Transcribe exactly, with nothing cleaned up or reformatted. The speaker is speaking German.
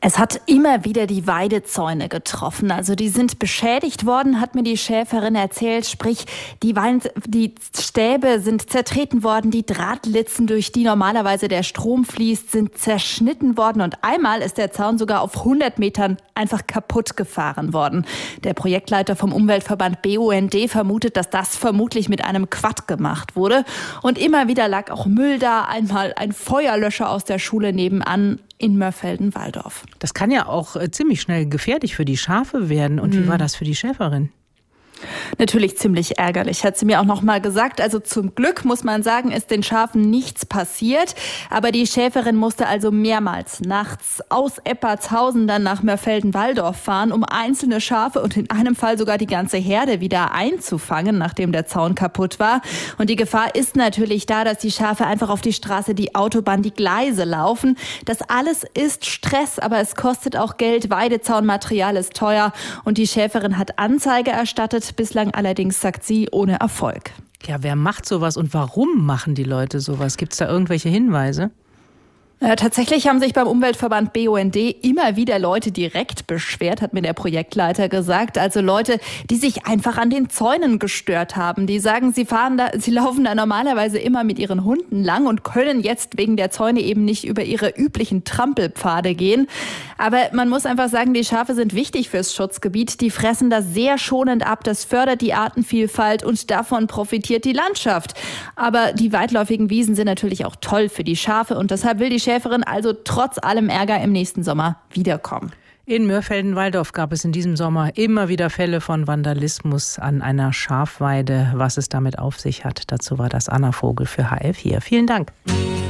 Es hat immer wieder die Weidezäune getroffen. Also die sind beschädigt worden, hat mir die Schäferin erzählt. Sprich, die, Wein- die Stäbe sind zertreten worden, die Drahtlitzen, durch die normalerweise der Strom fließt, sind zerschnitten worden. Und einmal ist der Zaun sogar auf hundert Metern einfach kaputt gefahren worden. Der Projektleiter vom Umweltverband B U N D vermutet, dass das vermutlich mit einem Quad gemacht wurde. Und immer wieder lag auch Müll da, einmal ein Feuerlöscher aus der Schule nebenan in Mörfelden-Walldorf. Das kann ja auch äh, ziemlich schnell gefährlich für die Schafe werden. Und mhm. wie war das für die Schäferin? Natürlich ziemlich ärgerlich, hat sie mir auch noch mal gesagt. Also zum Glück, muss man sagen, ist den Schafen nichts passiert. Aber die Schäferin musste also mehrmals nachts aus Eppertshausen dann nach Mörfelden-Walldorf fahren, um einzelne Schafe und in einem Fall sogar die ganze Herde wieder einzufangen, nachdem der Zaun kaputt war. Und die Gefahr ist natürlich da, dass die Schafe einfach auf die Straße, die Autobahn, die Gleise laufen. Das alles ist Stress, aber es kostet auch Geld. Weidezaunmaterial ist teuer und die Schäferin hat Anzeige erstattet. Bislang allerdings, sagt sie, ohne Erfolg. Ja, wer macht sowas und warum machen die Leute sowas? Gibt es da irgendwelche Hinweise? Ja, tatsächlich haben sich beim Umweltverband B U N D immer wieder Leute direkt beschwert, hat mir der Projektleiter gesagt. Also Leute, die sich einfach an den Zäunen gestört haben. Die sagen, sie fahren da, sie laufen da normalerweise immer mit ihren Hunden lang und können jetzt wegen der Zäune eben nicht über ihre üblichen Trampelpfade gehen. Aber man muss einfach sagen, die Schafe sind wichtig fürs Schutzgebiet. Die fressen das sehr schonend ab. Das fördert die Artenvielfalt und davon profitiert die Landschaft. Aber die weitläufigen Wiesen sind natürlich auch toll für die Schafe und deshalb will die Schäferin also trotz allem Ärger im nächsten Sommer wiederkommen. In Mörfelden-Walldorf gab es in diesem Sommer immer wieder Fälle von Vandalismus an einer Schafweide. Was es damit auf sich hat, dazu war das Anna Vogel für H L vier. Vielen Dank.